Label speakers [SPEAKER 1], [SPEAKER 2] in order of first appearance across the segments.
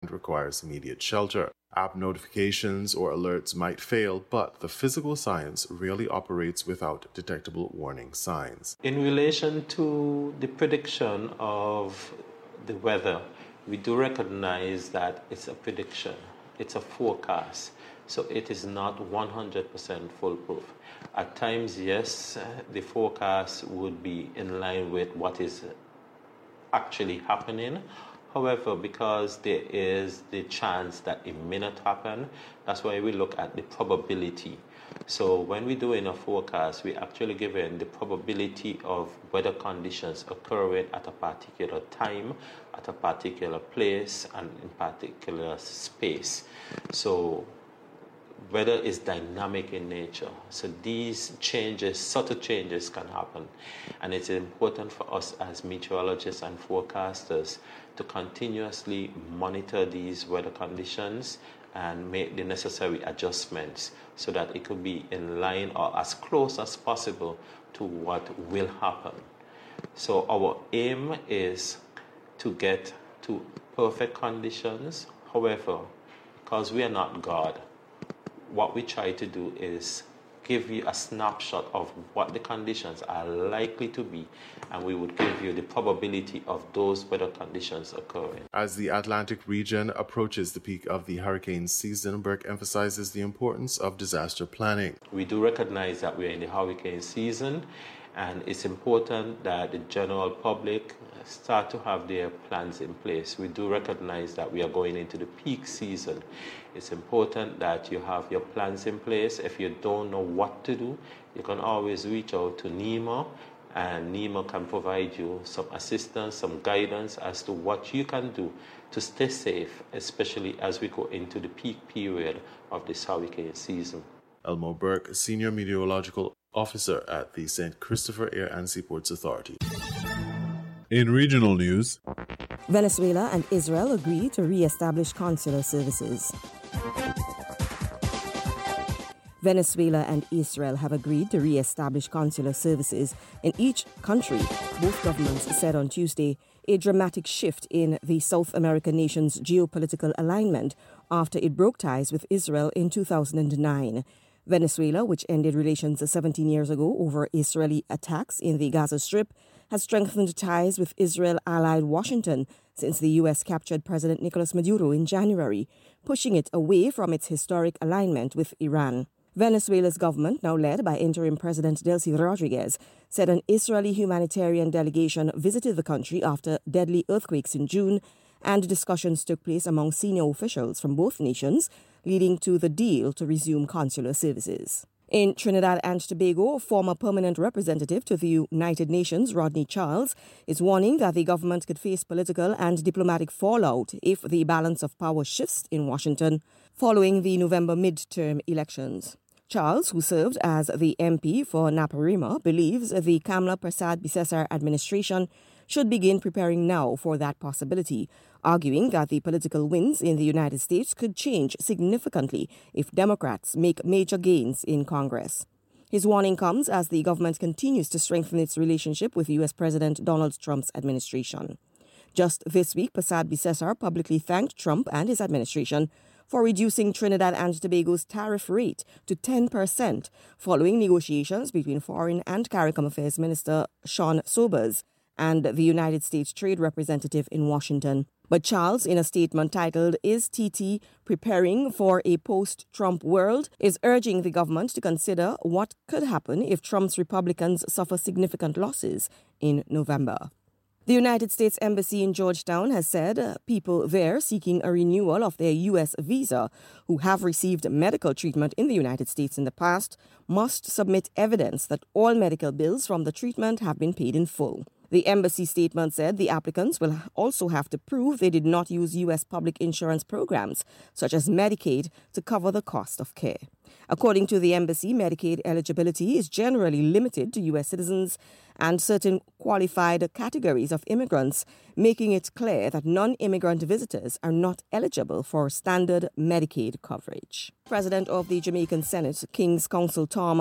[SPEAKER 1] requires immediate shelter. App notifications or alerts might fail, but the physical science rarely operates without detectable warning signs.
[SPEAKER 2] In relation to the prediction of the weather, we do recognize that it's a prediction, it's a forecast, so it is not 100% foolproof. At times, yes, the forecast would be in line with what is actually happening. However, because there is the chance that it may not happen, that's why we look at the probability. So when we're doing a forecast, we actually give in the probability of weather conditions occurring at a particular time, at a particular place, and in particular space. So weather is dynamic in nature. So these changes, subtle changes can happen. And it's important for us as meteorologists and forecasters to continuously monitor these weather conditions and make the necessary adjustments so that it could be in line or as close as possible to what will happen. So our aim is to get to perfect conditions. However, because we are not God, what we try to do is give you a snapshot of what the conditions are likely to be, and we would give you the probability of those weather conditions occurring.
[SPEAKER 1] As the Atlantic region approaches the peak of the hurricane season, Burke emphasizes the importance of disaster planning.
[SPEAKER 2] We do recognize that we're in the hurricane season, and it's important that the general public start to have their plans in place. We do recognize that we are going into the peak season. It's important that you have your plans in place. If you don't know what to do, you can always reach out to NEMA, and NEMA can provide you some assistance, some guidance as to what you can do to stay safe, especially as we go into the peak period of this hurricane season.
[SPEAKER 1] Elmo Burke, Senior Meteorological Officer at the St. Christopher Air and Seaports Authority.
[SPEAKER 3] In regional news,
[SPEAKER 4] Venezuela and Israel agree to re-establish consular services. Venezuela and Israel have agreed to re-establish consular services in each country. Both governments said on Tuesday a dramatic shift in the South American nation's geopolitical alignment after it broke ties with Israel in 2009. Venezuela, which ended relations 17 years ago over Israeli attacks in the Gaza Strip, has strengthened ties with Israel-allied Washington since the U.S. captured President Nicolas Maduro in January, pushing it away from its historic alignment with Iran. Venezuela's government, now led by interim President Delcy Rodriguez, said an Israeli humanitarian delegation visited the country after deadly earthquakes in June, and discussions took place among senior officials from both nations, leading to the deal to resume consular services. In Trinidad and Tobago, former permanent representative to the United Nations, Rodney Charles, is warning that the government could face political and diplomatic fallout if the balance of power shifts in Washington following the November midterm elections. Charles, who served as the MP for Naparima, believes the Kamla Persad-Bissessar administration should begin preparing now for that possibility, arguing that the political winds in the United States could change significantly if Democrats make major gains in Congress. His warning comes as the government continues to strengthen its relationship with U.S. President Donald Trump's administration. Just this week, Persad-Bissessar publicly thanked Trump and his administration for reducing Trinidad and Tobago's tariff rate to 10% following negotiations between Foreign and CARICOM Affairs Minister Sean Sobers and the United States Trade Representative in Washington. But Charles, in a statement titled, "Is TT Preparing for a Post-Trump World?" is urging the government to consider what could happen if Trump's Republicans suffer significant losses in November. The United States Embassy in Georgetown has said people there seeking a renewal of their U.S. visa who have received medical treatment in the United States in the past must submit evidence that all medical bills from the treatment have been paid in full. The embassy statement said the applicants will also have to prove they did not use U.S. public insurance programs, such as Medicaid, to cover the cost of care. According to the embassy, Medicaid eligibility is generally limited to U.S. citizens and certain qualified categories of immigrants, making it clear that non-immigrant visitors are not eligible for standard Medicaid coverage. President of the Jamaican Senate, King's Counsel Tom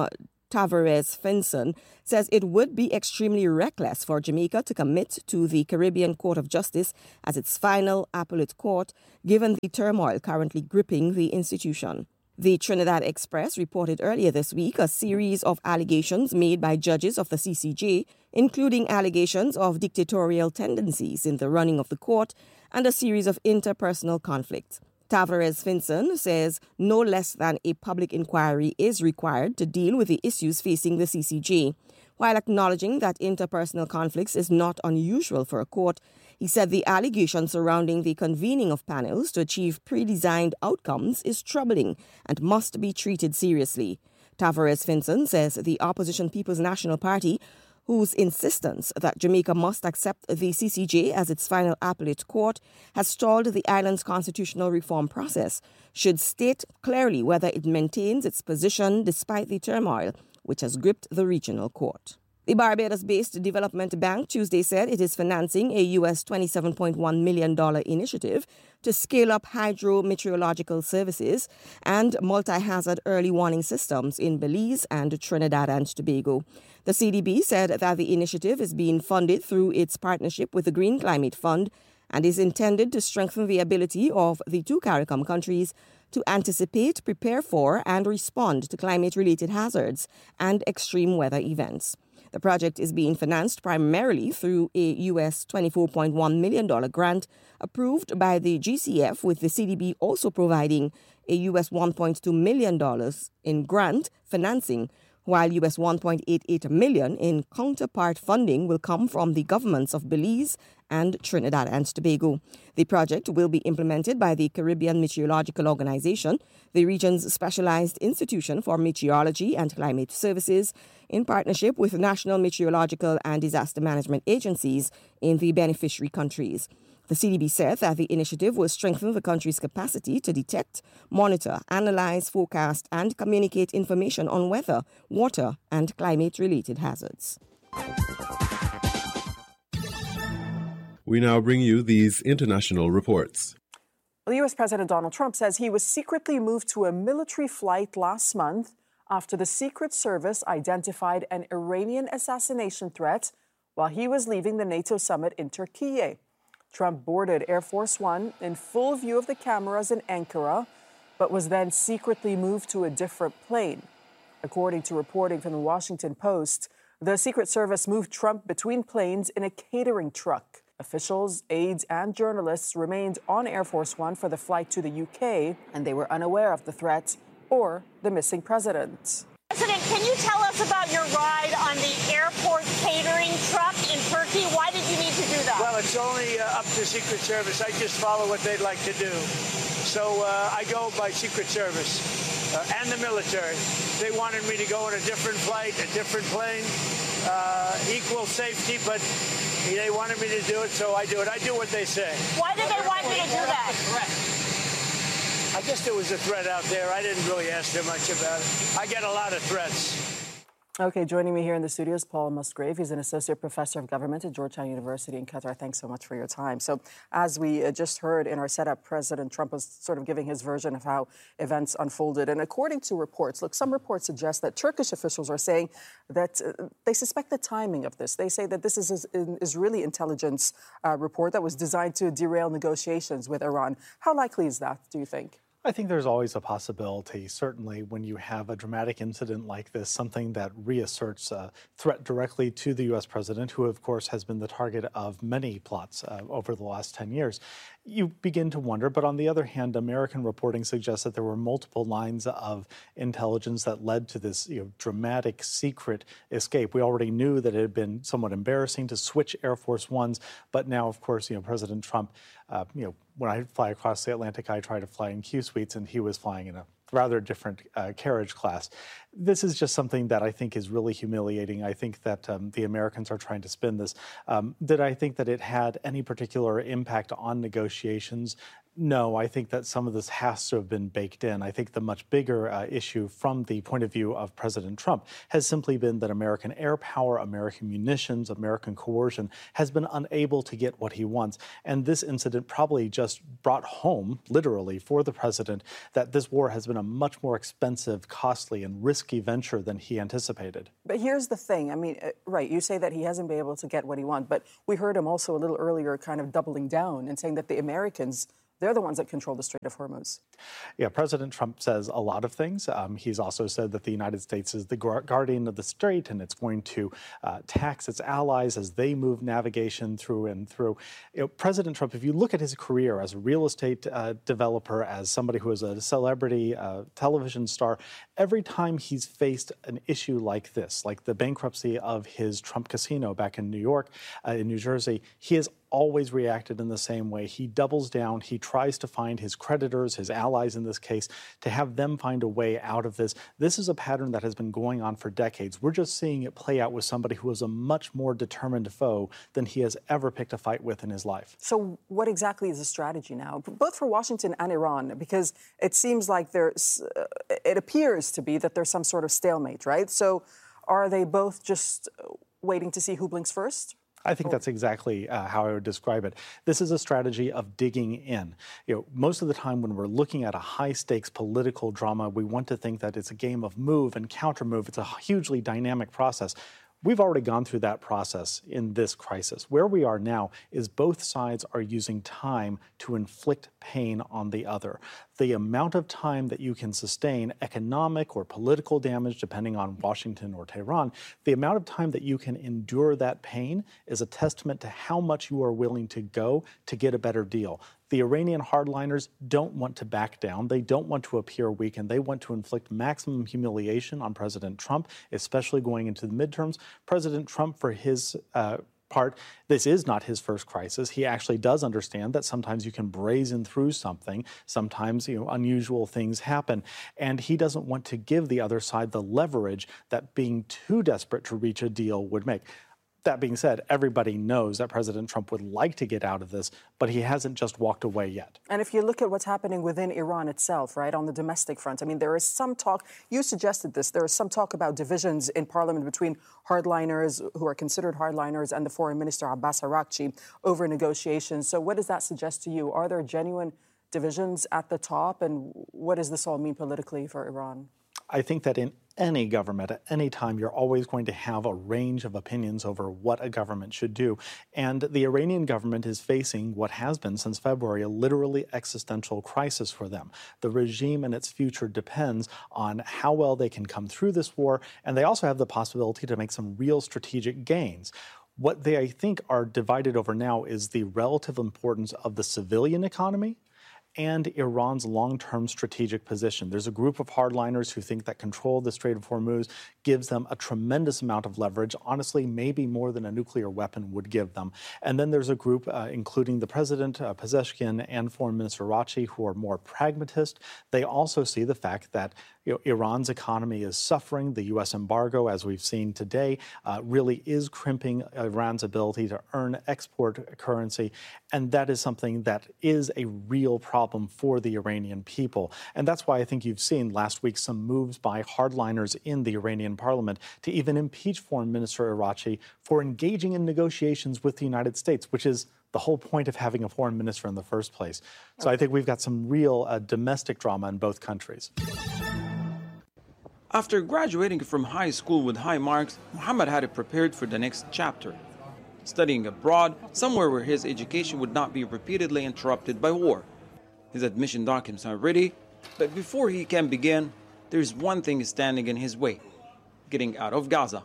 [SPEAKER 4] Tavares Finson, says it would be extremely reckless for Jamaica to commit to the Caribbean Court of Justice as its final appellate court, given the turmoil currently gripping the institution. The Trinidad Express reported earlier this week a series of allegations made by judges of the CCJ, including allegations of dictatorial tendencies in the running of the court and a series of interpersonal conflicts. Tavares Finson says no less than a public inquiry is required to deal with the issues facing the CCJ. While acknowledging that interpersonal conflicts is not unusual for a court, he said the allegation surrounding the convening of panels to achieve pre-designed outcomes is troubling and must be treated seriously. Tavares Finson says the opposition People's National Party, whose insistence that Jamaica must accept the CCJ as its final appellate court has stalled the island's constitutional reform process, should state clearly whether it maintains its position despite the turmoil which has gripped the regional court. The Barbados-based Development Bank Tuesday said it is financing a U.S. $27.1 million initiative to scale up hydrometeorological services and multi-hazard early warning systems in Belize and Trinidad and Tobago. The CDB said that the initiative is being funded through its partnership with the Green Climate Fund and is intended to strengthen the ability of the two CARICOM countries to anticipate, prepare for, and respond to climate-related hazards and extreme weather events. The project is being financed primarily through a U.S. $24.1 million grant approved by the GCF, with the CDB also providing a U.S. $1.2 million in grant financing, while U.S. $1.88 million in counterpart funding will come from the governments of Belize and Trinidad and Tobago. The project will be implemented by the Caribbean Meteorological Organization, the region's specialized institution for meteorology and climate services, in partnership with national meteorological and disaster management agencies in the beneficiary countries. The CDB said that the initiative will strengthen the country's capacity to detect, monitor, analyze, forecast, and communicate information on weather, water, and climate-related hazards.
[SPEAKER 3] We now bring you these international reports.
[SPEAKER 5] Well, U.S. President Donald Trump says he was secretly moved to a military flight last month after the Secret Service identified an Iranian assassination threat while he was leaving the NATO summit in Turkey. Trump boarded Air Force One in full view of the cameras in Ankara, but was then secretly moved to a different plane. According to reporting from the Washington Post, the Secret Service moved Trump between planes in a catering truck. Officials, aides, and journalists remained on Air Force One for the flight to the UK, and they were unaware of the threat or the missing president.
[SPEAKER 6] President, can you tell us about your ride on the airport catering truck in Turkey? Why did you need to do that?
[SPEAKER 7] Well, it's only up to Secret Service. I just follow what they'd like to do. So I go by Secret Service and the military. They wanted me to go on a different flight, a different plane, equal safety, but they wanted me to do it, so I do it. I do what they say.
[SPEAKER 6] Why did they want you to do that?
[SPEAKER 7] I guess there was a threat out there. I didn't really ask them much about it. I get a lot of threats.
[SPEAKER 5] Okay, joining me here in the studio is Paul Musgrave. He's an associate professor of government at Georgetown University in Qatar. Thanks so much for your time. So as we just heard in our setup, President Trump was sort of giving his version of how events unfolded. And according to reports, look, some reports suggest that Turkish officials are saying that they suspect the timing of this. They say that this is an Israeli intelligence report that was designed to derail negotiations with Iran. How likely is that, do you think?
[SPEAKER 8] I think there's always a possibility, certainly when you have a dramatic incident like this, something that reasserts a threat directly to the U.S. president, who, of course, has been the target of many plots over the last 10 years. You begin to wonder, but on the other hand, American reporting suggests that there were multiple lines of intelligence that led to this dramatic secret escape. We already knew that it had been somewhat embarrassing to switch Air Force Ones, but now, of course, President Trump, when I fly across the Atlantic, I try to fly in Q suites, and he was flying in a rather different carriage class. This is just something that I think is really humiliating. I think that the Americans are trying to spin this. Did I think that it had any particular impact on negotiations? No, I think that some of this has to have been baked in. I think the much bigger issue from the point of view of President Trump has simply been that American air power, American munitions, American coercion has been unable to get what he wants. And this incident probably just brought home, literally, for the president that this war has been a much more expensive, costly, and risky venture than he anticipated.
[SPEAKER 5] But here's the thing. I mean, right, you say that he hasn't been able to get what he wants, but we heard him also a little earlier kind of doubling down and saying that the Americans, they're the ones that control the Strait of Hormuz.
[SPEAKER 8] Yeah, President Trump says a lot of things. He's also said that the United States is the guardian of the strait and it's going to tax its allies as they move navigation through and through. President Trump, if you look at his career as a real estate developer, as somebody who is a celebrity television star, every time he's faced an issue like this, like the bankruptcy of his Trump casino back in New York, in New Jersey, he has always reacted in the same way. He doubles down. He tries to find his creditors, his allies in this case, to have them find a way out of this. This is a pattern that has been going on for decades. We're just seeing it play out with somebody who is a much more determined foe than he has ever picked a fight with in his life.
[SPEAKER 5] So what exactly is the strategy now, both for Washington and Iran? Because it seems like it appears to be that there's some sort of stalemate, right? So are they both just waiting to see who blinks first?
[SPEAKER 8] I think that's exactly how I would describe it. This is a strategy of digging in. Most of the time when we're looking at a high-stakes political drama, we want to think that it's a game of move and counter-move. It's a hugely dynamic process. We've already gone through that process in this crisis. Where we are now is both sides are using time to inflict pain on the other. The amount of time that you can sustain economic or political damage, depending on Washington or Tehran, the amount of time that you can endure that pain is a testament to how much you are willing to go to get a better deal. The Iranian hardliners don't want to back down. They don't want to appear weak, and they want to inflict maximum humiliation on President Trump, especially going into the midterms. President Trump, for his part, this is not his first crisis. He actually does understand that sometimes you can brazen through something. Sometimes, unusual things happen. And he doesn't want to give the other side the leverage that being too desperate to reach a deal would make. That being said, everybody knows that President Trump would like to get out of this, but he hasn't just walked away yet.
[SPEAKER 5] And if you look at what's happening within Iran itself, right, on the domestic front, I mean, there is some talk, you suggested this, there is some talk about divisions in parliament between hardliners who are considered hardliners and the foreign minister Abbas Araghchi over negotiations. So what does that suggest to you? Are there genuine divisions at the top? And what does this all mean politically for Iran?
[SPEAKER 8] I think that in any government, at any time, you're always going to have a range of opinions over what a government should do. And the Iranian government is facing what has been since February, a literally existential crisis for them. The regime and its future depends on how well they can come through this war, and they also have the possibility to make some real strategic gains. What they, I think, are divided over now is the relative importance of the civilian economy and Iran's long-term strategic position. There's a group of hardliners who think that control of the Strait of Hormuz gives them a tremendous amount of leverage, honestly, maybe more than a nuclear weapon would give them. And then there's a group, including the president, Pezeshkian, and Foreign Minister Araghchi, who are more pragmatist. They also see the fact that Iran's economy is suffering. The U.S. embargo, as we've seen today, really is crimping Iran's ability to earn export currency. And that is something that is a real problem for the Iranian people. And that's why I think you've seen last week some moves by hardliners in the Iranian parliament to even impeach Foreign Minister Araghchi for engaging in negotiations with the United States, which is the whole point of having a foreign minister in the first place. So I think we've got some real domestic drama in both countries.
[SPEAKER 9] After graduating from high school with high marks, Muhammad had it prepared for the next chapter, studying abroad, somewhere where his education would not be repeatedly interrupted by war. His admission documents are ready, but before he can begin, there's one thing standing in his way: getting out of Gaza.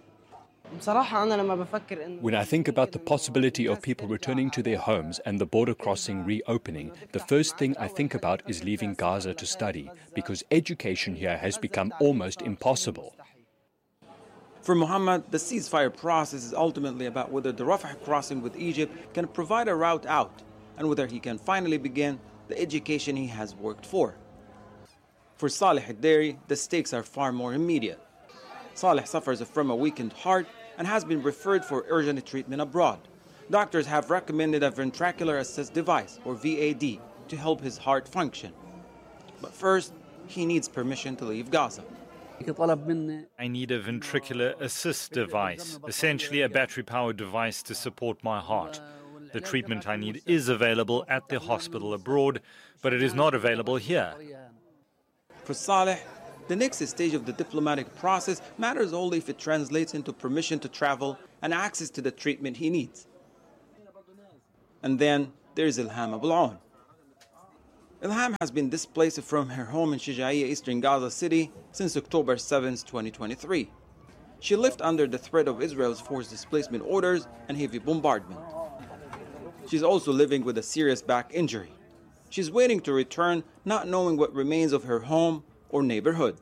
[SPEAKER 10] When I think about the possibility of people returning to their homes and the border crossing reopening, the first thing I think about is leaving Gaza to study, because education here has become almost impossible.
[SPEAKER 9] For Muhammad, the ceasefire process is ultimately about whether the Rafah crossing with Egypt can provide a route out, and whether he can finally begin the education he has worked for. For Saleh Haddari, the stakes are far more immediate. Saleh suffers from a weakened heart and has been referred for urgent treatment abroad. Doctors have recommended a ventricular assist device, or VAD, to help his heart function. But first, he needs permission to leave Gaza.
[SPEAKER 11] I need a ventricular assist device, essentially a battery-powered device to support my heart. The treatment I need is available at the hospital abroad, but it is not available here.
[SPEAKER 9] For Saleh, the next stage of the diplomatic process matters only if it translates into permission to travel and access to the treatment he needs. And then there's Ilham Abu Al-Aun. Ilham has been displaced from her home in Shijaiya, eastern Gaza City, since October 7, 2023. She lived under the threat of Israel's forced displacement orders and heavy bombardment. She's also living with a serious back injury. She's waiting to return, not knowing what remains of her home or neighborhood.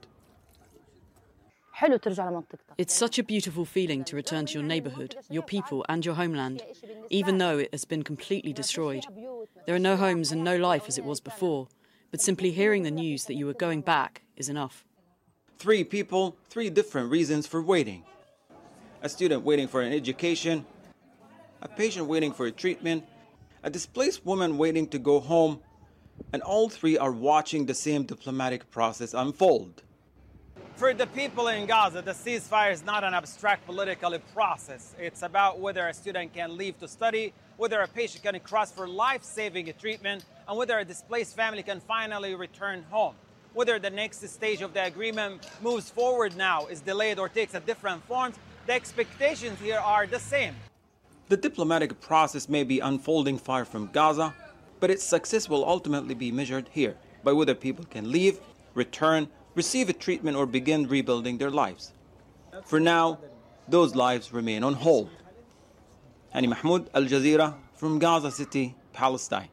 [SPEAKER 12] It's such a beautiful feeling to return to your neighborhood, your people and your homeland, even though it has been completely destroyed. There are no homes and no life as it was before, but simply hearing the news that you are going back is enough.
[SPEAKER 9] 3 people, 3 different reasons for waiting. A student waiting for an education, a patient waiting for a treatment, a displaced woman waiting to go home, and all 3 are watching the same diplomatic process unfold. For the people in Gaza, the ceasefire is not an abstract political process. It's about whether a student can leave to study, whether a patient can cross for life-saving treatment, and whether a displaced family can finally return home. Whether the next stage of the agreement moves forward now, is delayed, or takes a different form, the expectations here are the same. The diplomatic process may be unfolding far from Gaza, but its success will ultimately be measured here by whether people can leave, return, receive a treatment, or begin rebuilding their lives. For now, those lives remain on hold. Hani Mahmoud, Al Jazeera, from Gaza City, Palestine.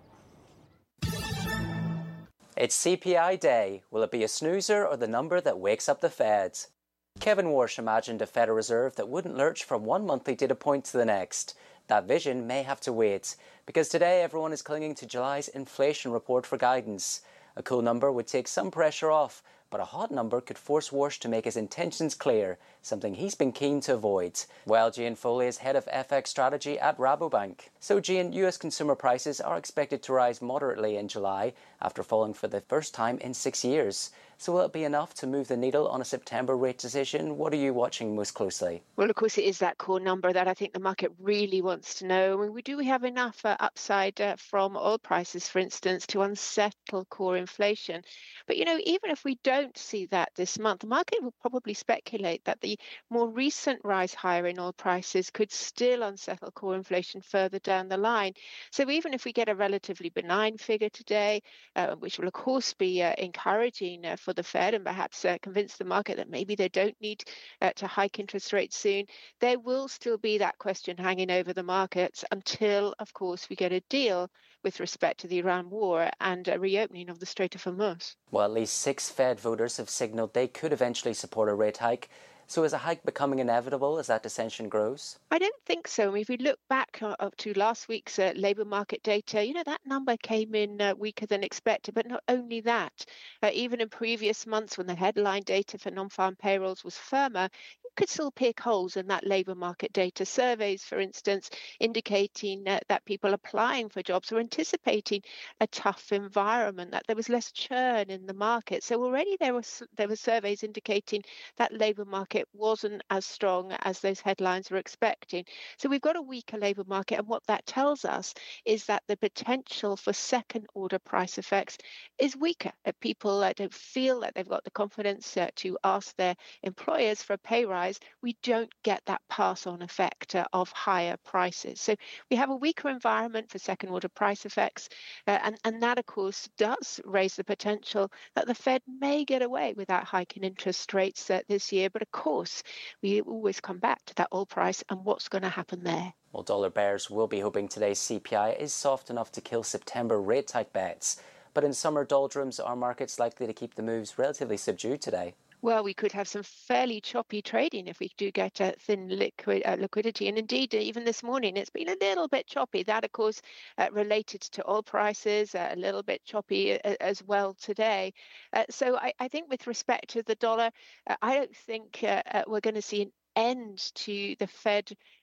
[SPEAKER 13] It's CPI day. Will it be a snoozer or the number that wakes up the Feds? Kevin Warsh imagined a Federal Reserve that wouldn't lurch from one monthly data point to the next. That vision may have to wait, because today everyone is clinging to July's inflation report for guidance. A cool number would take some pressure off, but a hot number could force Warsh to make his intentions clear, something he's been keen to avoid. Well, Gian Foley is head of FX strategy at Rabobank. So, Gian, US consumer prices are expected to rise moderately in July after falling for the first time in 6 years. So will it be enough to move the needle on a September rate decision? What are you watching most closely?
[SPEAKER 14] Well, of course, it is that core number that I think the market really wants to know. I mean, we have enough upside from oil prices, for instance, to unsettle core inflation. But, even if we don't see that this month, the market will probably speculate that the more recent rise higher in oil prices could still unsettle core inflation further down the line. So even if we get a relatively benign figure today, which will, of course, be encouraging for the Fed and perhaps convince the market that maybe they don't need to hike interest rates soon, there will still be that question hanging over the markets until, of course, we get a deal with respect to the Iran war and a reopening of the Strait of Hormuz.
[SPEAKER 13] Well, at least 6 Fed voters have signalled they could eventually support a rate hike. So is a hike becoming inevitable as that dissension grows?
[SPEAKER 14] I don't think so. I mean, if we look back up to last week's labour market data, that number came in weaker than expected. But not only that, even in previous months when the headline data for non-farm payrolls was firmer, you could still pick holes in that labour market data. Surveys, for instance, indicating that people applying for jobs were anticipating a tough environment, that there was less churn in the market. So already there were surveys indicating that labour market wasn't as strong as those headlines were expecting. So we've got a weaker labour market, and what that tells us is that the potential for second order price effects is weaker. People don't feel that they've got the confidence to ask their employers for a pay rise. We don't get that pass on effect of higher prices. So we have a weaker environment for second order price effects, and that of course does raise the potential that the Fed may get away with that hike in interest rates this year. But of course, we always come back to that oil price and what's going to happen there.
[SPEAKER 13] Well, dollar bears will be hoping today's CPI is soft enough to kill September rate hike bets. But in summer doldrums, are markets likely to keep the moves relatively subdued today?
[SPEAKER 14] Well, we could have some fairly choppy trading if we do get thin liquidity. And indeed, even this morning, it's been a little bit choppy. That, of course, related to oil prices, a little bit choppy as well today. So I think with respect to the dollar, I don't think we're going to see an end to the Fed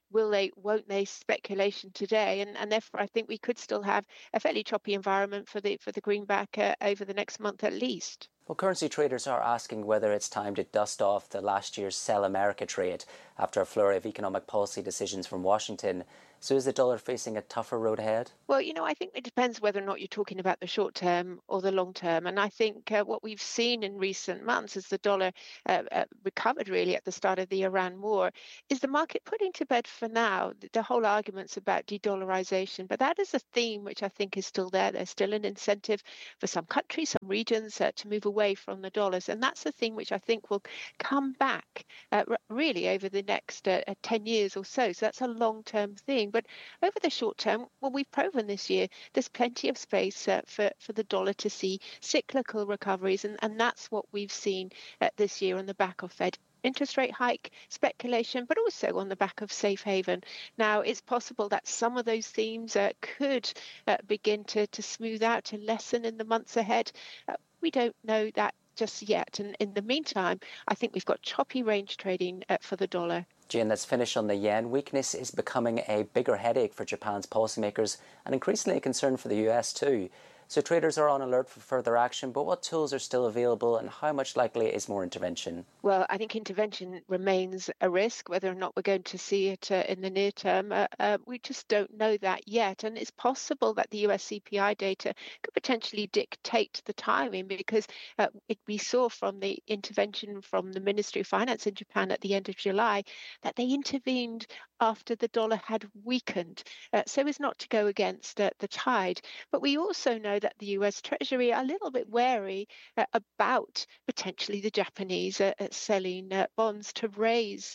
[SPEAKER 14] will they, won't they speculation today, and therefore I think we could still have a fairly choppy environment for the greenback over the next month at least.
[SPEAKER 13] Well, currency traders are asking whether it's time to dust off the last year's Sell America trade after a flurry of economic policy decisions from Washington. So is the dollar facing a tougher road ahead?
[SPEAKER 14] Well, I think it depends whether or not you're talking about the short term or the long term. And I think what we've seen in recent months as the dollar recovered really at the start of the Iran war is the market putting to bed for now the whole arguments about de-dollarization. But that is a theme which I think is still there. There's still an incentive for some countries, some regions to move away from the dollars. And that's a thing which I think will come back really over the next 10 years or so. So that's a long-term thing. But over the short term, well, we've proven this year there's plenty of space for the dollar to see cyclical recoveries. And that's what we've seen this year on the back of Fed interest rate hike speculation, but also on the back of safe haven. Now, it's possible that some of those themes could begin to smooth out, to lessen in the months ahead. We don't know that just yet. And in the meantime, I think we've got choppy range trading for the dollar.
[SPEAKER 13] Jane, let's finish on the yen. Weakness is becoming a bigger headache for Japan's policymakers and increasingly a concern for the US too. So traders are on alert for further action, but what tools are still available and how much likely is more intervention?
[SPEAKER 14] Well, I think intervention remains a risk. Whether or not we're going to see it in the near term, we just don't know that yet. And it's possible that the US CPI data could potentially dictate the timing because we saw from the intervention from the Ministry of Finance in Japan at the end of July that they intervened after the dollar had weakened, so as not to go against the tide. But we also know that the US Treasury are a little bit wary about potentially the Japanese selling bonds to raise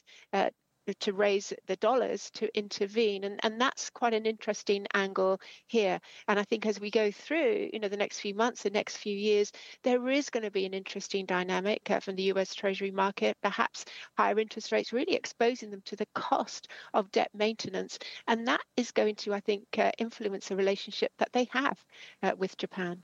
[SPEAKER 14] the dollars to intervene. And that's quite an interesting angle here. And I think as we go through, the next few months, the next few years, there is going to be an interesting dynamic from the US Treasury market, perhaps higher interest rates really exposing them to the cost of debt maintenance. And that is going to, I think, influence the relationship that they have with Japan.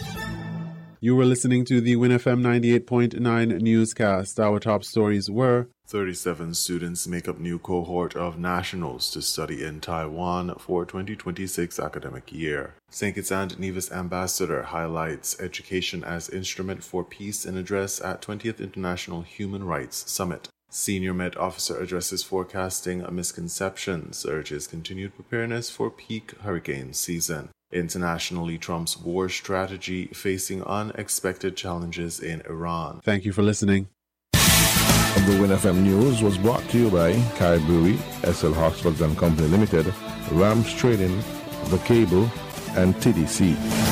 [SPEAKER 3] You were listening to the WinFM 98.9 newscast. Our top stories were
[SPEAKER 1] 37 students make up new cohort of nationals to study in Taiwan for 2026 academic year. St. Kitts and Nevis ambassador highlights education as instrument for peace in address at 20th International Human Rights Summit. Senior Met Officer addresses forecasting misconceptions, urges continued preparedness for peak hurricane season. Internationally, Trump's war strategy facing unexpected challenges in Iran.
[SPEAKER 3] Thank you for listening.
[SPEAKER 15] The WinFM News was brought to you by Kai Brewery, SL Hoxford & Company Limited, Rams Trading, The Cable, and TDC.